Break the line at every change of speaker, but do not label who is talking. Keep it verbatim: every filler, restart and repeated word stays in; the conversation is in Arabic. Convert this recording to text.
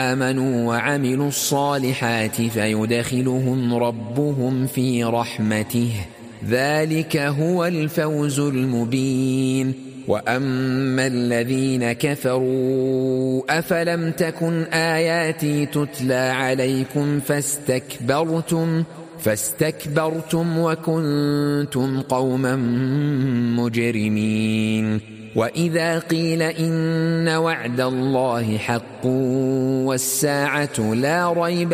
آمنوا وعملوا الصالحات فيدخلهم ربهم في رحمته ذلك هو الفوز المبين. وأما الذين كفروا أفلم تكن آياتي تتلى عليكم فاستكبرتم فاستكبرتم وكنتم قوما مجرمين. وإذا قيل إن وعد الله حق والساعة لا ريب